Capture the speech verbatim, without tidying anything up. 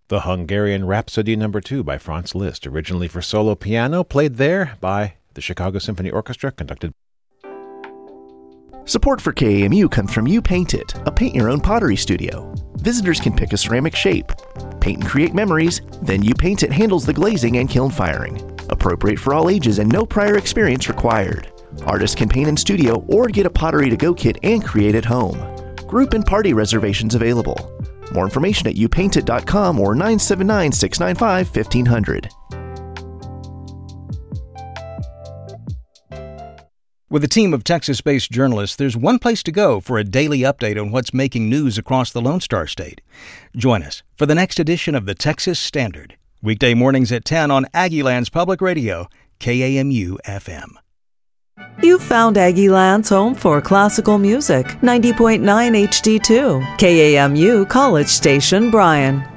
The Hungarian Rhapsody Number two by Franz Liszt, originally for solo piano, played there by the Chicago Symphony Orchestra, conducted. Support for K A M U comes from You Paint It, a paint-your-own pottery studio. Visitors can pick a ceramic shape, paint and create memories, then You Paint It handles the glazing and kiln firing. Appropriate for all ages and no prior experience required. Artists can paint in studio or get a pottery-to-go kit and create at home. Group and party reservations available. More information at you paint it dot com or nine seven nine, six nine five, one five zero zero. With a team of Texas-based journalists, there's one place to go for a daily update on what's making news across the Lone Star State. Join us for the next edition of the Texas Standard, weekday mornings at ten on Aggieland's Public Radio, K A M U F M. You've found Aggieland's home for classical music, ninety point nine H D two, K A M U College Station, Bryan.